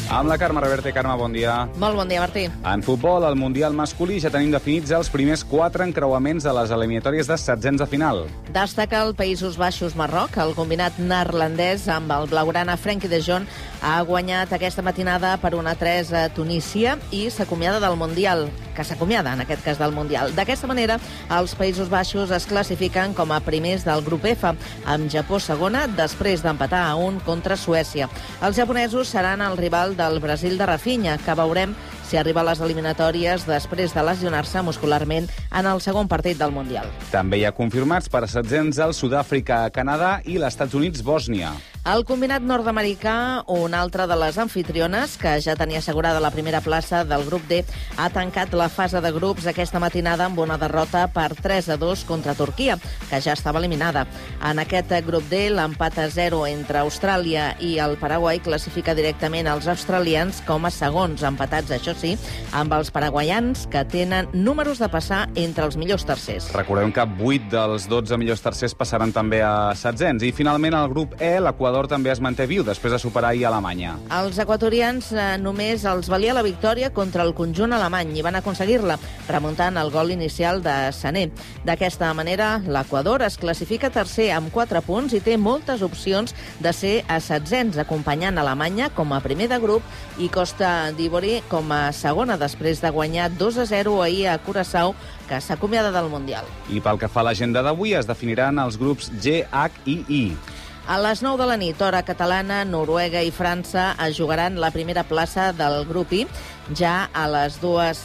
Amb la Carme Reverte. Carme, bon dia. Molt bon dia, Martí. En futbol, al Mundial masculí ja tenim definits els primers 4 encreuaments de les eliminatòries de setzents de final. Destaca el Països Baixos-Marroc. El combinat neerlandès amb el blaugrana Frenkie de Jong ha guanyat aquesta matinada per 1-3 a Tunísia i s'acomiada del Mundial, que s'acomiada en aquest cas del Mundial. D'aquesta manera, els Països Baixos es classifiquen com a primers del grup F, amb Japó segona, després d'empatar a 1 contra Suècia. Els japonesos seran el rival del Brasil de Rafinha, que veurem si arriba a les eliminatòries després de lesionar-se muscularment en el segon partit del Mundial. També hi ha confirmats per setzents el Sud-àfrica, Canadà i l'Estats Units-Bòsnia. El combinat nord-americà, una altra de les anfitriones, que ja tenia assegurada la primera plaça del grup D, ha tancat la fase de grups aquesta matinada amb una derrota per 3-2 contra Turquia, que ja estava eliminada. En aquest grup D, l'empat a 0 entre Austràlia i el Paraguai classifica directament els australians com a segons, empatats, això sí, amb els paraguaians, que tenen números de passar entre els millors tercers. Recordem que 8 dels 12 millors tercers passaran també a setzents. I finalment, el grup E, l'Equador també es manté viu després de superar ahir Alemanya. Els equatorians només els valia la victòria contra el conjunt alemany i van aconseguir-la, remuntant el gol inicial de Sané. D'aquesta manera, l'Equador es classifica tercer amb 4 punts i té moltes opcions de ser a setzents, acompanyant Alemanya com a primer de grup i Costa d'Ivori com a segona, després de guanyar 2-0 ahir a Curaçao, que s'acomiada del Mundial. I pel que fa a l'agenda d'avui, es definiran els grups G, H i I. A les 9 de la nit, hora catalana, Noruega i França es jugaran la primera plaça del grup I, ja amb les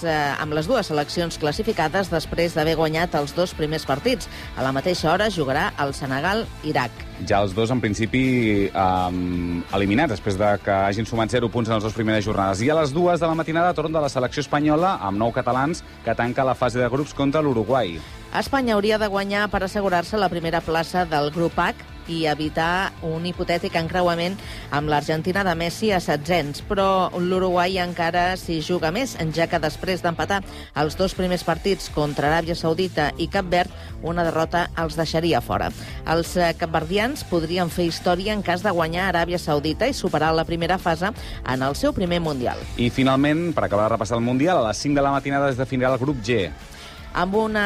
dues seleccions classificades després d'haver guanyat els 2 primers partits. A la mateixa hora jugarà el Senegal-Iraq. Ja els dos, en principi, eliminats, després de que hagin sumat 0 punts en les 2 primeres jornades. I a les 2 de la matinada, torn de la selecció espanyola, amb 9 catalans, que tanca la fase de grups contra l'Uruguai. Espanya hauria de guanyar per assegurar-se la primera plaça del grup H i evitar un hipotètic encreuament amb l'Argentina de Messi a setzents, però l'Uruguai encara s'hi juga més, ja que després d'empatar els 2 primers partits contra Aràbia Saudita i Cap Verd, una derrota els deixaria fora. Els capverdians podrien fer història en cas de guanyar Aràbia Saudita i superar la primera fase en el seu primer Mundial. I finalment, per acabar de repassar el Mundial, a les 5 de la matinada es definirà el grup G. Amb un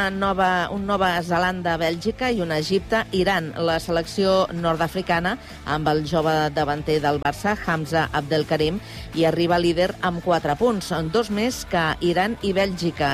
Nova Zelanda-Bèlgica i un Egipte-Iran. La selecció nord-africana, amb el jove davanter del Barça, Hamza Abdelkarim, i arriba líder amb 4 punts, 2 més que Iran i Bèlgica,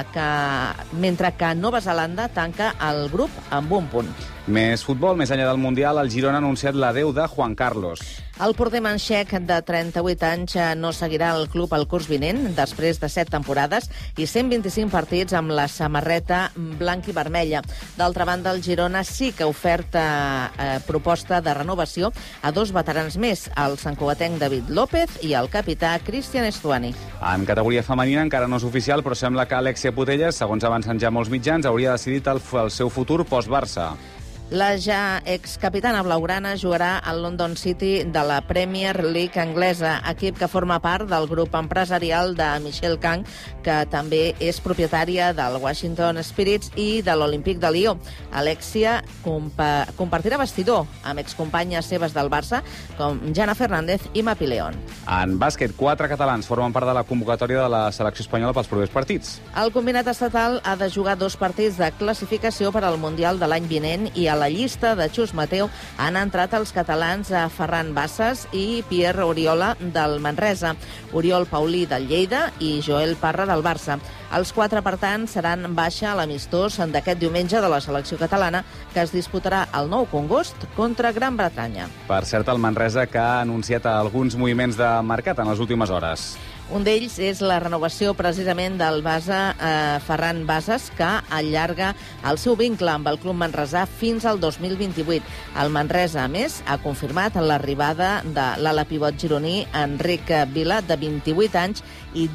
mentre que Nova Zelanda tanca el grup amb 1 punt. Més futbol, més enllà del Mundial, el Girona ha anunciat l'adeu de Juan Carlos. El porter manxec de 38 anys no seguirà el club el curs vinent, després de 7 temporades i 125 partits amb la samarreta blanc i vermella. D'altra banda, el Girona sí que ha ofert proposta de renovació a 2 veterans més, el santcugatenc David López i el capità Cristian Estuani. En categoria femenina encara no és oficial, però sembla que Alexia Putellas, segons avancen ja molts mitjans, hauria decidit el seu futur post-Barça. La ja excapitana blaugrana jugarà al London City de la Premier League anglesa, equip que forma part del grup empresarial de Michelle Kang, que també és propietària del Washington Spirits i de l'Olímpic de Lió. Alexia compartirà vestidor amb excompanyes seves del Barça, com Jana Fernández i Mapi León. En bàsquet, 4 catalans formen part de la convocatòria de la selecció espanyola pels propers partits. El combinat estatal ha de jugar 2 partits de classificació per al Mundial de l'any vinent i a la llista de Xus Mateu han entrat els catalans Ferran Bassas i Pierre Oriola del Manresa, Oriol Paulí del Lleida i Joel Parra del Barça. Els 4, per tant, seran baixa a l'amistós d'aquest diumenge de la selecció catalana, que es disputarà el 9 d'agost contra Gran Bretanya. Per cert, el Manresa, que ha anunciat alguns moviments de mercat en les últimes hores. Un d'ells és la renovació precisament del base Ferran Bassas, que allarga el seu vincle amb el club manresà fins al 2028. El Manresa, a més, ha confirmat l'arribada de l'ala pivot gironí Enric Vila, de 28 anys i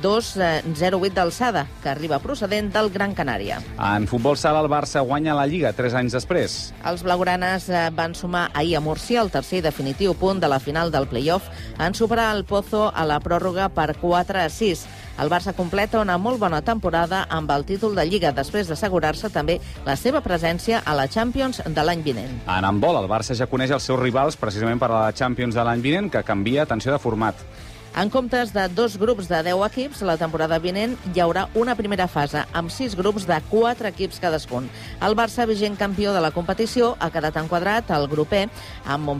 2,08 d'alçada, que arriba procedent del Gran Canària. En futbol sala, el Barça guanya la Lliga 3 anys després. Els blaugranes van sumar ahir a Múrcia el tercer i definitiu punt de la final del play-off en superar el Pozo a la pròrroga per 4-6. El Barça completa una molt bona temporada amb el títol de Lliga, després d'assegurar-se també la seva presència a la Champions de l'any vinent. En handbol, el Barça ja coneix els seus rivals precisament per a la Champions de l'any vinent, que canvia, atenció, de format. En comptes de 2 grups de 10 equips, la temporada vinent hi haurà una primera fase amb 6 grups de 4 equips cadascun. El Barça, vigent campió de la competició, ha quedat enquadrat al grup E amb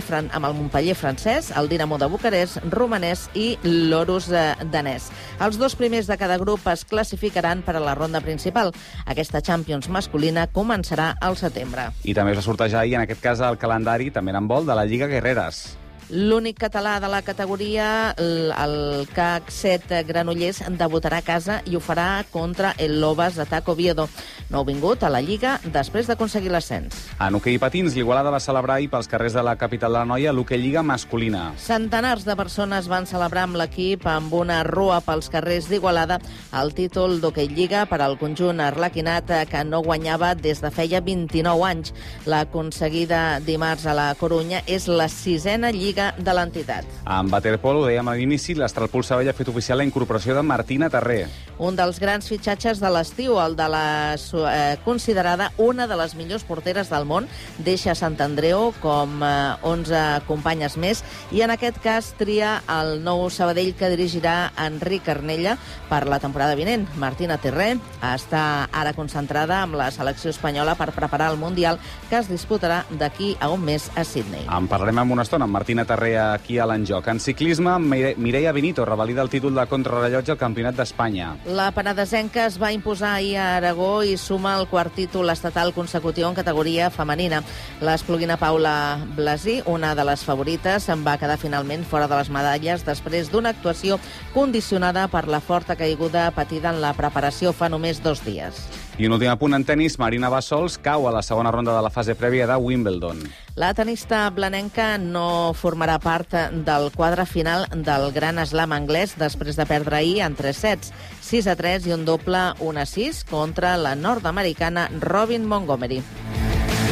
el Montpellier francès, el Dinamo de Bucarest, romanès i l'Orus danès. Els 2 primers de cada grup es classificaran per a la ronda principal. Aquesta Champions masculina començarà al setembre. I també es va sortejar ahir, en aquest cas, el calendari, també en handbol, de la Lliga Guerreres. L'únic català de la categoria, el CAC 7 Granollers, debutarà a casa i ho farà contra el Lobas de TAC Oviedo. Nouvingut a la Lliga després d'aconseguir l'ascens. En hoquei patins, l'Igualada va celebrar ahir pels carrers de la capital de la Noia l'Hoquei Lliga masculina. Centenars de persones van celebrar amb l'equip amb una rua pels carrers d'Igualada el títol d'Hoquei Lliga per al conjunt arlequinat que no guanyava des de feia 29 anys. L'aconseguida dimarts a la Corunya és la 6a Lliga de l'entitat. En waterpolo, ho dèiem a l'inici, l'Astralpool Sabadell ha fet oficial la incorporació de Martina Terré. Un dels grans fitxatges de l'estiu, el de la considerada una de les millors porteres del món, deixa Sant Andreu com 11 companyes més i en aquest cas tria el nou Sabadell que dirigirà Enric Arnella per la temporada vinent. Martina Terré està ara concentrada amb la selecció espanyola per preparar el Mundial que es disputarà d'aquí a un mes a Sydney. En parlarem en una estona amb Martina Terré aquí a l'Enjoc. En ciclisme, Mireia Benito revalida el títol de contrarrellotge al Campionat d'Espanya. La penedesenca es va imposar ahir a Aragó i suma el quart títol estatal consecutiu en categoria femenina. L'espluguina Paula Blasi, una de les favorites, en va quedar finalment fora de les medalles després d'una actuació condicionada per la forta caiguda patida en la preparació fa només 2 dies. I un últim apunt en tenis, Marina Bassols cau a la segona ronda de la fase prèvia de Wimbledon. La tenista blanenca no formarà part del quadre final del Gran Slam anglès després de perdre ahir en 3 sets, 6-3 i un doble 1-6 contra la nord-americana Robin Montgomery.